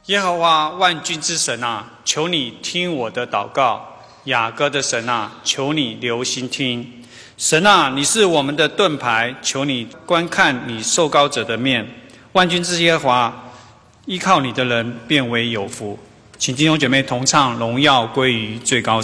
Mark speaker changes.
Speaker 1: 耶和华万军之神啊，求你听我的祷告；雅各的神啊，求你留心听。神啊，你是我们的盾牌，求你观看你受膏者的面。万军之耶和华，依靠你的人变为有福。请弟兄姐妹同唱：荣耀归于最高神。